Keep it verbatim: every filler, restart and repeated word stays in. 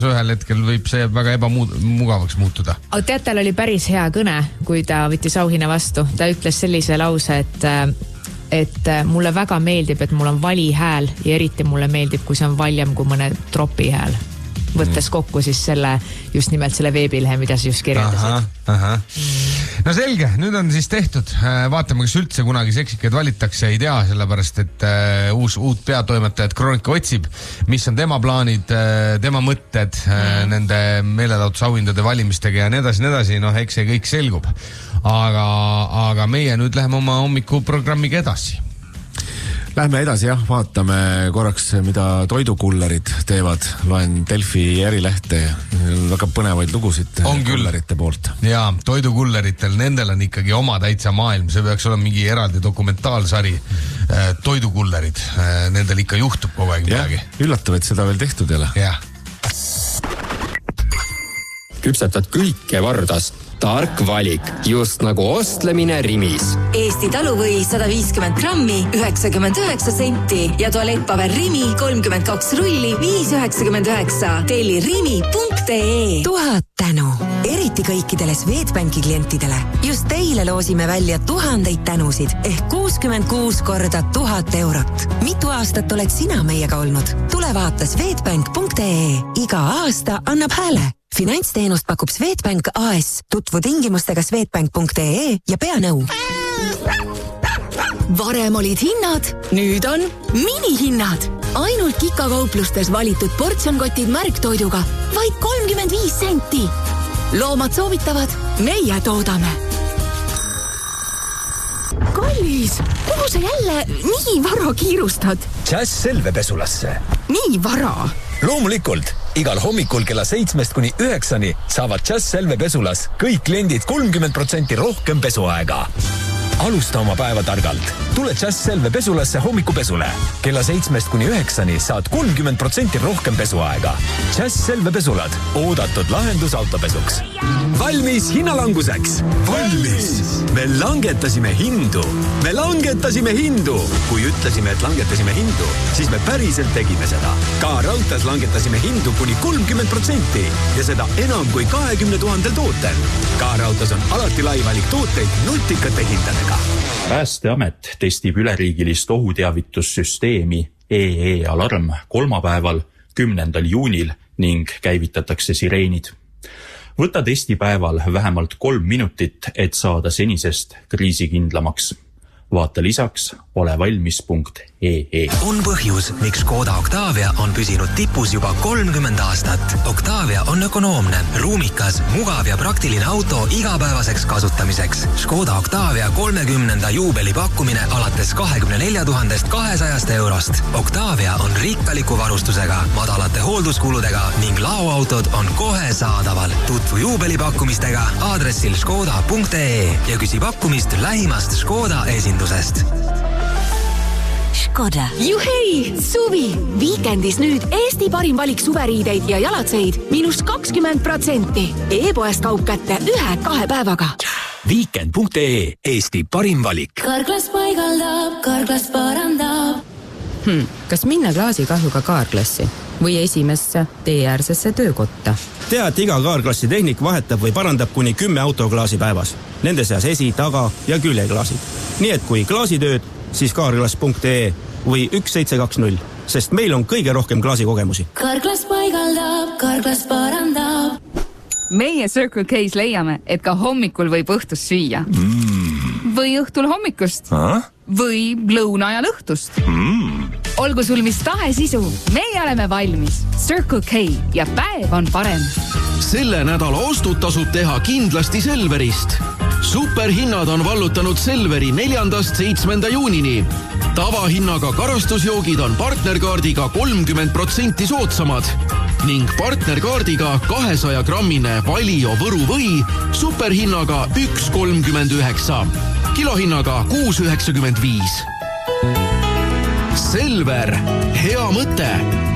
ühel hetkel võib see väga ebamugavaks muutuda. Aga tead, tal oli päris hea kõne, kui ta võttis auhinna vastu. Ta ütles sellise lause, et, et mulle väga meeldib, et mul on vali hääl ja eriti mulle meeldib, kui see on valjem kui mõne tropi hääl. Võttes kokku siis selle, just nimelt selle veebilehe, mida sa just kirjeldasid. Aha, aha. No selge, nüüd on siis tehtud. Vaatame, kas üldse kunagi seksikad valittakse, ei tea, sellepärast, et uus, uut peatoimetajat Kroonika otsib, mis on tema plaanid, tema mõtted, mm. nende meelelahutusauhindade valimistega ja nii edasi, nii edasi. No eks see kõik selgub. Aga, aga meie nüüd läheme oma hommikuprogrammiga edasi. Lähme edasi, jah, vaatame korraks, mida toidukullerid teevad. Loen Delfi erilehte, väga põnevaid lugusid on kullerite poolt. Jaa, toidukulleritel, nendel on ikkagi oma täitsa maailm. See peaks olla mingi eraldi dokumentaalsari. Toidukullerid, nendel ikka juhtub kogu aeg midagi. Üllatav, et seda veel tehtud ei ole. Jah. Küpsetad kõike Vardas. Tark valik, just nagu ostlemine Rimis. Eesti taluvõi sada viiskümmend grammi, üheksakümmend üheksa senti ja tualettpaber Rimi kolmkümmend kaks rulli, viis üheksakümmend üheksa. Telli rimi punkt ee. Tuhat tänu. Eriti kõikidele Swedbanki klientidele. Just teile loosime välja tuhandeid tänusid ehk kuuskümmend kuus korda tuhat eurot. Mitu aastat oled sina meiega olnud? Tule vaata swedbank punkt ee. Iga aasta annab hääle. Finantsteenust pakub Swedbank A S. Tutvu tingimustega swedbank punkt ee ja pea nõu. Varem olid hinnad, nüüd on minihinnad. Ainult Kika-kauplustes valitud portsionkotid märktoiduga, vaid kolmkümmend viis senti. Loomad soovitavad, meie toodame. Kallis, kuhu sa jälle nii vara kiirustad? Jazz Selve pesulasse. Nii vara? Loomulikult, igal hommikul kella seitsmest kuni üheksani saavad Jazz Selve pesulas kõik kliendid kolmkümmend protsenti rohkem pesuaega. Alusta oma päeva targalt. Tule Jazz Selve pesulasse hommikupesule. Kella seitsmest kuni üheksani saad kolmkümmend protsenti rohkem pesuaega. Jazz Selve pesulad. Oodatud lahendus autopesuks. Valmis hinnalanguseks? Valmis! Me langetasime hindu. Me langetasime hindu. Kui ütlesime, et langetasime hindu, siis me päriselt tegime seda. Ka raudtees langetasime hindu kuni kolmkümmend protsenti ja seda enam kui kahekümne tuhandel tootel. Ka raudtees on alati lai valik tooteid nutikate hindadega. Päästeamet testib üleriigilist ohuteavitussüsteemi E E Alarm kolmapäeval, kümnendal juunil ning käivitatakse sireenid. Võta testipäeval vähemalt kolm minutit, et saada senisest kriisikindlamaks. Vaata lisaks olevalmis punkt ee. On põhjus, miks Škoda Octavia on püsinud tipus juba kolmkümmend aastat. Octavia on ökonoomne, ruumikas, mugav ja praktiline auto igapäevaseks kasutamiseks. Škoda Octavia kolmekümnenda juubeli pakkumine alates kahekümne nelja tuhandest kahesajast eurost. Octavia on rikkaliku varustusega, madalate hoolduskuludega ning laoautod on kohe saadaval. Tutvu juubeli pakkumistega aadressil škoda punkt ee ja küsi pakkumist lähimast Škoda esindusest. Škoda. Juhei, suvi! Viikendis nüüd Eesti parim valik suveriideid ja jalatseid miinus kakskümmend protsenti. E-poest kaup kätte ühe-kahe päevaga. Weekend punkt ee. Eesti parim valik. Karglas paigaldab, Karglas parandab. Hmm, kas minna klaasikahjuga kaarklassi või esimesse teeäärsesse töökotta? Tea, et iga kaarklassi tehnik vahetab või parandab kuni kümme autoklaasi päevas. Nende seas esi, taga ja küljeklaasid. Nii et kui klaasitööd, siis kaarglas punkt ee või üks seitse kaks null, sest meil on kõige rohkem klaasikogemusi. Karglas paigaldab, Karglas parandab. Meie Circle K's leiame, et ka hommikul võib õhtust süüa. Mm. Või õhtul hommikust. Ah? Või lõuna ja õhtust. Mm. Olgu sul mis tahe sisu, meie oleme valmis. Circle K ja päev on parem. Selle nädala ostud tasub teha kindlasti Selverist. Superhinnad on vallutanud Selveri neljandast seitsmenda juunini. Tavahinnaga karastusjoogid on partnerkaardiga kolmkümmend protsenti soodsamad ning partnerkaardiga kahesaja grammine Valio Võru või superhinnaga üks kolmkümmend üheksa, kilohinnaga kuus üheksakümmend viis. Selver, hea mõte!